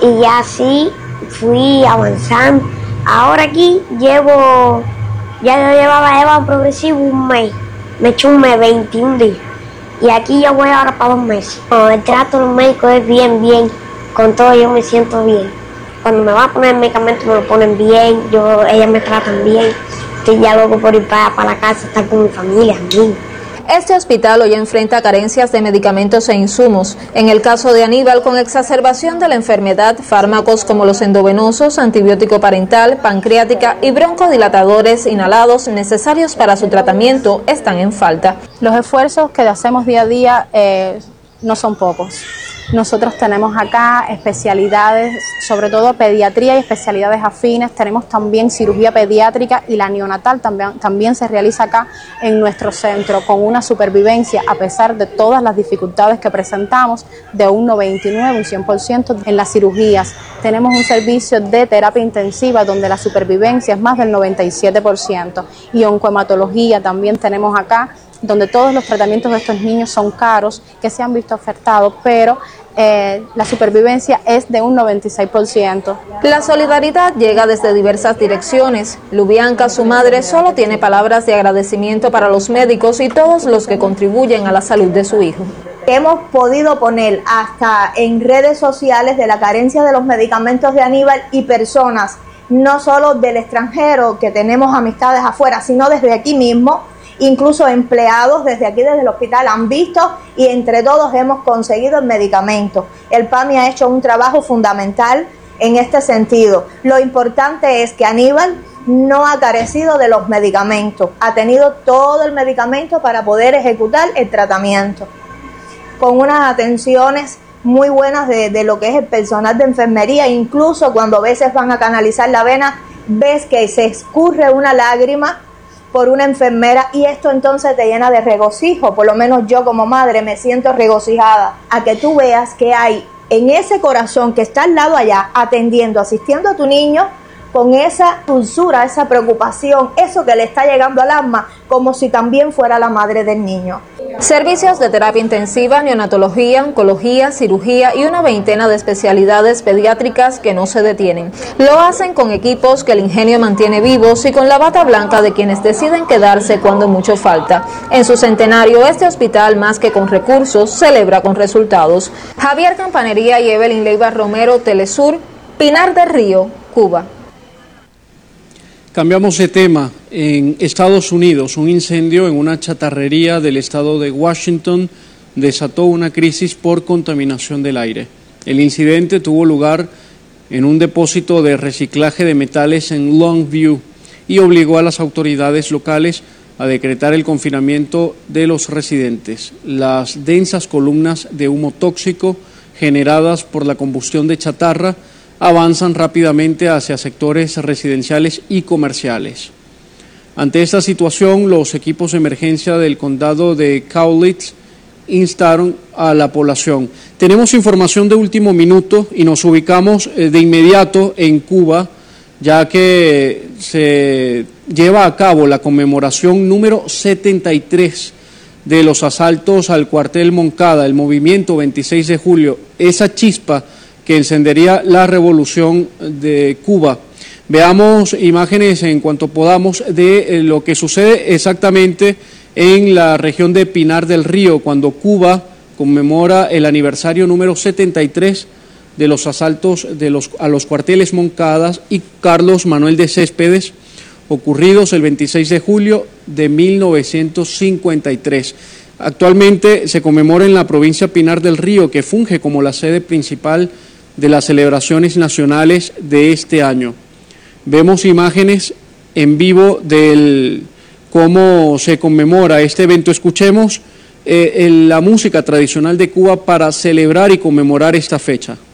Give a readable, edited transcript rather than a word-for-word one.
y así fui avanzando. Ahora aquí ya yo llevaba progresivo un mes, me eché un mes, 21 días, y aquí yo voy ahora para 2 meses. El trato del médico es bien, con todo yo me siento bien. Cuando me van a poner el medicamento me lo ponen bien, ellas me tratan bien, estoy ya loco por ir para la casa, estar con mi familia, amigos. Este hospital hoy enfrenta carencias de medicamentos e insumos. En el caso de Aníbal, con exacerbación de la enfermedad, fármacos como los endovenosos, antibiótico parental, pancreática y broncodilatadores inhalados necesarios para su tratamiento están en falta. Los esfuerzos que hacemos día a día no son pocos. Nosotros tenemos acá especialidades, sobre todo pediatría y especialidades afines. Tenemos también cirugía pediátrica y la neonatal también se realiza acá en nuestro centro con una supervivencia, a pesar de todas las dificultades que presentamos, de un 99, un 100% en las cirugías. Tenemos un servicio de terapia intensiva donde la supervivencia es más del 97%, y oncohematología también tenemos acá, donde todos los tratamientos de estos niños son caros, que se han visto afectados, pero la supervivencia es de un 96%. La solidaridad llega desde diversas direcciones. Lubianca, su madre, solo tiene palabras de agradecimiento para los médicos y todos los que contribuyen a la salud de su hijo. Hemos podido poner hasta en redes sociales de la carencia de los medicamentos de Aníbal, y personas, no solo del extranjero, que tenemos amistades afuera, sino desde aquí mismo. Incluso empleados desde aquí, desde el hospital, han visto, y entre todos hemos conseguido el medicamento. El PAMI ha hecho un trabajo fundamental en este sentido. Lo importante es que Aníbal no ha carecido de los medicamentos, ha tenido todo el medicamento para poder ejecutar el tratamiento, con unas atenciones muy buenas de lo que es el personal de enfermería. Incluso cuando a veces van a canalizar la vena, ves que se escurre una lágrima por una enfermera, y esto entonces te llena de regocijo. Por lo menos yo como madre me siento regocijada a que tú veas que hay en ese corazón que está al lado allá atendiendo, asistiendo a tu niño, con esa dulzura, esa preocupación, eso que le está llegando al alma, como si también fuera la madre del niño. Servicios de terapia intensiva, neonatología, oncología, cirugía y una veintena de especialidades pediátricas que no se detienen. Lo hacen con equipos que el ingenio mantiene vivos y con la bata blanca de quienes deciden quedarse cuando mucho falta. En su centenario, este hospital, más que con recursos, celebra con resultados. Javier Campanería y Evelyn Leiva Romero, Telesur, Pinar del Río, Cuba. Cambiamos de tema. En Estados Unidos, un incendio en una chatarrería del estado de Washington desató una crisis por contaminación del aire. El incidente tuvo lugar en un depósito de reciclaje de metales en Longview y obligó a las autoridades locales a decretar el confinamiento de los residentes. Las densas columnas de humo tóxico generadas por la combustión de chatarra avanzan rápidamente hacia sectores residenciales y comerciales. Ante esta situación, los equipos de emergencia del condado de Cowlitz instaron a la población. Tenemos información de último minuto y nos ubicamos de inmediato en Cuba, ya que se lleva a cabo la conmemoración número 73 de los asaltos al cuartel Moncada, el movimiento 26 de julio, esa chispa que encendería la revolución de Cuba. Veamos imágenes en cuanto podamos de lo que sucede exactamente en la región de Pinar del Río, cuando Cuba conmemora el aniversario número 73 de los asaltos a los cuarteles Moncada y Carlos Manuel de Céspedes, ocurridos el 26 de julio de 1953. Actualmente se conmemora en la provincia Pinar del Río, que funge como la sede principal de las celebraciones nacionales de este año. Vemos imágenes en vivo de cómo se conmemora este evento. Escuchemos la música tradicional de Cuba para celebrar y conmemorar esta fecha.